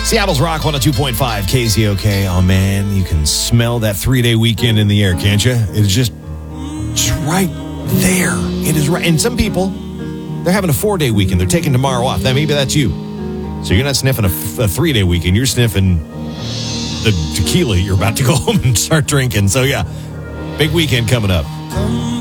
Seattle's Rock 102.5 KZOK. Oh, man, you can smell that 3-day weekend in the air, can't you? It's just right there. It is right. And some people, they're having a 4-day weekend. They're taking tomorrow off. Now, maybe that's you. So you're not sniffing a 3-day weekend. You're sniffing the tequila you're about to go home and start drinking. So, yeah, big weekend coming up.